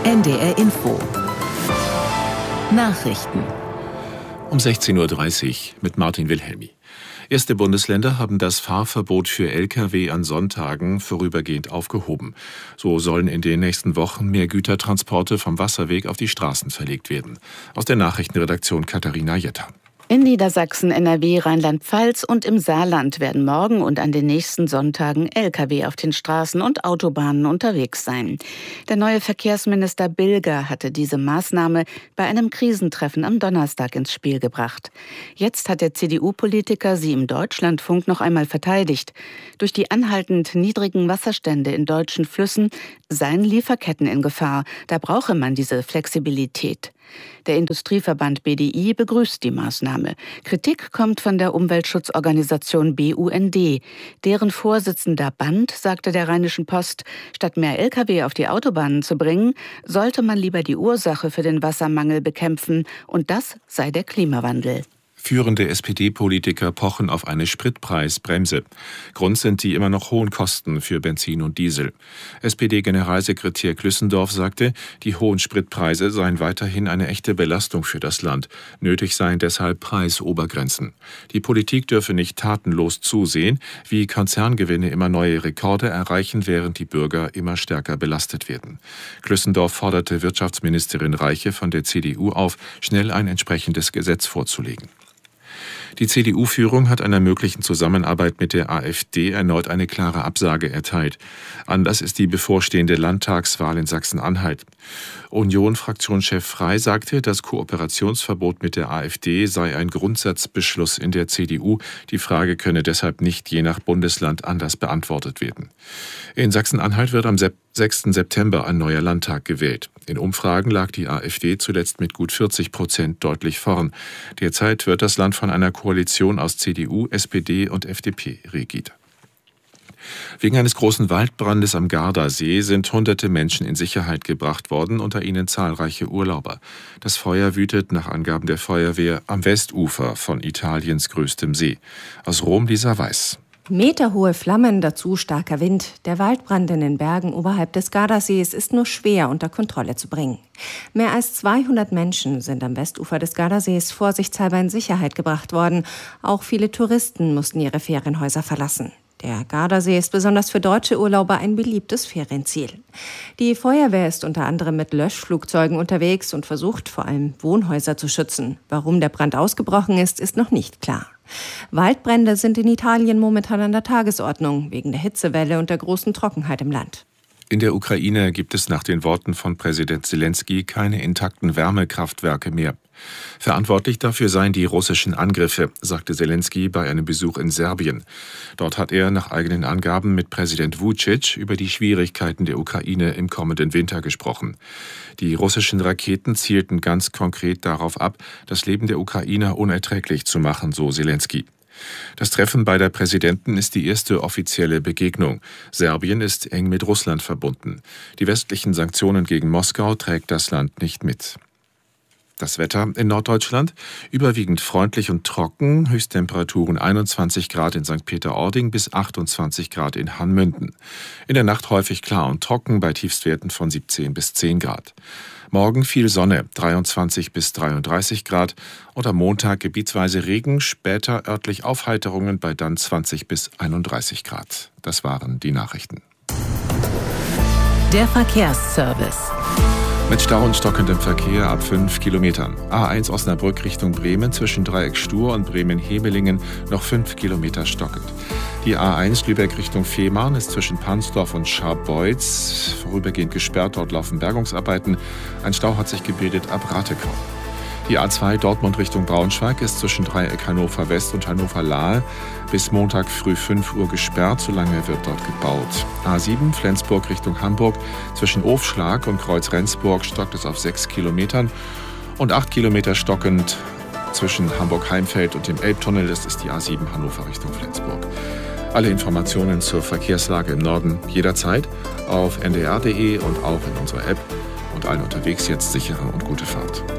NDR Info. Nachrichten. Um 16.30 Uhr mit Martin Wilhelmi. Erste Bundesländer haben das Fahrverbot für Lkw an Sonntagen vorübergehend aufgehoben. So sollen in den nächsten Wochen mehr Gütertransporte vom Wasserweg auf die Straßen verlegt werden. Aus der Nachrichtenredaktion Katharina Jetter. In Niedersachsen, NRW, Rheinland-Pfalz und im Saarland werden morgen und an den nächsten Sonntagen Lkw auf den Straßen und Autobahnen unterwegs sein. Der neue Verkehrsminister Bilger hatte diese Maßnahme bei einem Krisentreffen am Donnerstag ins Spiel gebracht. Jetzt hat der CDU-Politiker sie im Deutschlandfunk noch einmal verteidigt. Durch die anhaltend niedrigen Wasserstände in deutschen Flüssen seien Lieferketten in Gefahr. Da brauche man diese Flexibilität. Der Industrieverband BDI begrüßt die Maßnahme. Kritik kommt von der Umweltschutzorganisation BUND. Deren Vorsitzender Band sagte der Rheinischen Post, statt mehr Lkw auf die Autobahnen zu bringen, sollte man lieber die Ursache für den Wassermangel bekämpfen, und das sei der Klimawandel. Führende SPD-Politiker pochen auf eine Spritpreisbremse. Grund sind die immer noch hohen Kosten für Benzin und Diesel. SPD-Generalsekretär Glüssendorf sagte, die hohen Spritpreise seien weiterhin eine echte Belastung für das Land. Nötig seien deshalb Preisobergrenzen. Die Politik dürfe nicht tatenlos zusehen, wie Konzerngewinne immer neue Rekorde erreichen, während die Bürger immer stärker belastet werden. Glüssendorf forderte Wirtschaftsministerin Reiche von der CDU auf, schnell ein entsprechendes Gesetz vorzulegen. Die CDU-Führung hat einer möglichen Zusammenarbeit mit der AfD erneut eine klare Absage erteilt. Anlass ist die bevorstehende Landtagswahl in Sachsen-Anhalt. Union-Fraktionschef Frey sagte, das Kooperationsverbot mit der AfD sei ein Grundsatzbeschluss in der CDU. Die Frage könne deshalb nicht je nach Bundesland anders beantwortet werden. In Sachsen-Anhalt wird am 6. September ein neuer Landtag gewählt. In Umfragen lag die AfD zuletzt mit gut 40% deutlich vorn. Derzeit wird das Land von einer Koalition aus CDU, SPD und FDP regiert. Wegen eines großen Waldbrandes am Gardasee sind hunderte Menschen in Sicherheit gebracht worden, unter ihnen zahlreiche Urlauber. Das Feuer wütet nach Angaben der Feuerwehr am Westufer von Italiens größtem See. Aus Rom Lisa Weiß. Meterhohe Flammen, dazu starker Wind. Der Waldbrand in den Bergen oberhalb des Gardasees ist nur schwer unter Kontrolle zu bringen. Mehr als 200 Menschen sind am Westufer des Gardasees vorsichtshalber in Sicherheit gebracht worden. Auch viele Touristen mussten ihre Ferienhäuser verlassen. Der Gardasee ist besonders für deutsche Urlauber ein beliebtes Ferienziel. Die Feuerwehr ist unter anderem mit Löschflugzeugen unterwegs und versucht vor allem Wohnhäuser zu schützen. Warum der Brand ausgebrochen ist, ist noch nicht klar. Waldbrände sind in Italien momentan an der Tagesordnung, wegen der Hitzewelle und der großen Trockenheit im Land. In der Ukraine gibt es nach den Worten von Präsident Zelensky keine intakten Wärmekraftwerke mehr. Verantwortlich dafür seien die russischen Angriffe, sagte Zelensky bei einem Besuch in Serbien. Dort hat er nach eigenen Angaben mit Präsident Vučić über die Schwierigkeiten der Ukraine im kommenden Winter gesprochen. Die russischen Raketen zielten ganz konkret darauf ab, das Leben der Ukrainer unerträglich zu machen, so Zelensky. Das Treffen beider Präsidenten ist die erste offizielle Begegnung. Serbien ist eng mit Russland verbunden. Die westlichen Sanktionen gegen Moskau trägt das Land nicht mit. Das Wetter in Norddeutschland: überwiegend freundlich und trocken, Höchsttemperaturen 21 Grad in St. Peter-Ording bis 28 Grad in Hanmünden. In der Nacht häufig klar und trocken bei Tiefstwerten von 17 bis 10 Grad. Morgen viel Sonne, 23 bis 33 Grad, und am Montag gebietsweise Regen, später örtlich Aufheiterungen bei dann 20 bis 31 Grad. Das waren die Nachrichten. Der Verkehrsservice. Mit Stau und stockendem Verkehr ab 5 Kilometern. A1 Osnabrück Richtung Bremen zwischen Dreieck Stur und Bremen-Hemelingen noch 5 Kilometer stockend. Die A1 Lübeck Richtung Fehmarn ist zwischen Pansdorf und Scharbeutz vorübergehend gesperrt. Dort laufen Bergungsarbeiten. Ein Stau hat sich gebildet ab Ratekau. Die A2 Dortmund Richtung Braunschweig ist zwischen Dreieck Hannover West und Hannover Lahe bis Montag früh 5 Uhr gesperrt, solange wird dort gebaut. A7 Flensburg Richtung Hamburg zwischen Ofschlag und Kreuz Rendsburg stockt es auf 6 Kilometern und 8 Kilometer stockend zwischen Hamburg-Heimfeld und dem Elbtunnel. Das ist die A7 Hannover Richtung Flensburg. Alle Informationen zur Verkehrslage im Norden jederzeit auf ndr.de und auch in unserer App. Und allen unterwegs jetzt sichere und gute Fahrt.